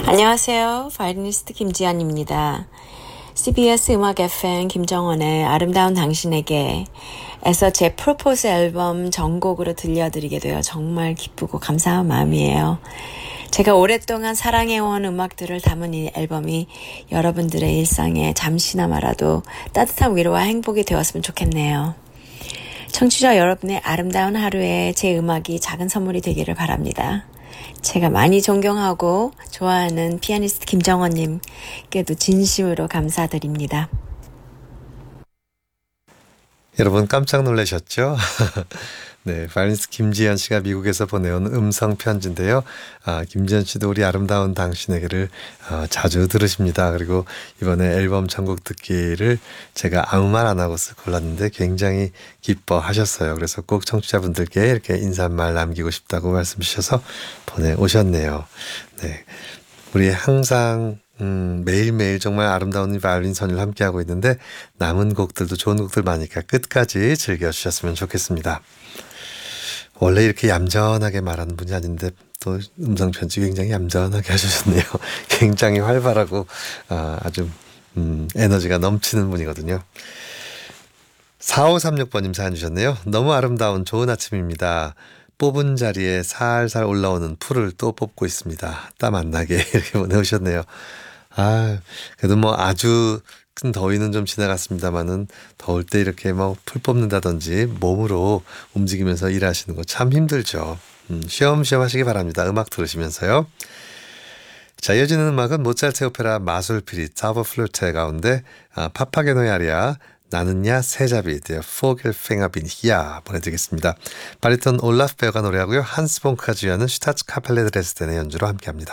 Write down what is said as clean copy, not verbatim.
안녕하세요. 바이올리니스트 김지연입니다. CBS 음악 FM 김정원의 아름다운 당신에게 에서 제 프로포즈 앨범 전곡으로 들려드리게 되어 정말 기쁘고 감사한 마음이에요. 제가 오랫동안 사랑해온 음악들을 담은 이 앨범이 여러분들의 일상에 잠시나마라도 따뜻한 위로와 행복이 되었으면 좋겠네요. 청취자 여러분의 아름다운 하루에 제 음악이 작은 선물이 되기를 바랍니다. 제가 많이 존경하고 좋아하는 피아니스트 김정원님께도 진심으로 감사드립니다. 여러분 깜짝 놀라셨죠? 네, 바이올리니스트 김지연 씨가 미국에서 보내온 음성 편지인데요. 김지연 씨도 우리 아름다운 당신에게를 자주 들으십니다. 그리고 이번에 앨범 전곡 듣기를 제가 아무 말 안 하고 골랐는데 굉장히 기뻐하셨어요. 그래서 꼭 청취자분들께 이렇게 인사말 남기고 싶다고 말씀 주셔서 보내오셨네요. 네, 우리 항상 매일매일 정말 아름다운 바이올린 선율 함께하고 있는데 남은 곡들도 좋은 곡들 많으니까 끝까지 즐겨주셨으면 좋겠습니다. 원래 이렇게 얌전하게 말하는 분이 아닌데 또 음성편지 굉장히 얌전하게 해주셨네요. 굉장히 활발하고 아주 에너지가 넘치는 분이거든요. 4536번님 사연 주셨네요. 너무 아름다운 좋은 아침입니다. 뽑은 자리에 살살 올라오는 풀을 또 뽑고 있습니다. 땀 안 나게 이렇게 보내오셨네요. 그래도 뭐 아주 큰 더위는 좀 지나갔습니다만은 더울 때 이렇게 뭐 풀 뽑는다든지 몸으로 움직이면서 일하시는 거 참 힘들죠. 쉬엄쉬엄 하시기 바랍니다. 음악 들으시면서요. 자, 이어지는 음악은 모차르트 오페라 마술피리 자버 플루테 가운데 파파게노의 아리아 나는야 세자비 대 포겔팽아빈 히야 보내드리겠습니다. 바리톤 올라프 베어가 노래하고요. 한스 봉크가 주연은 슈타츠 카펠레 드레스덴의 연주로 함께합니다.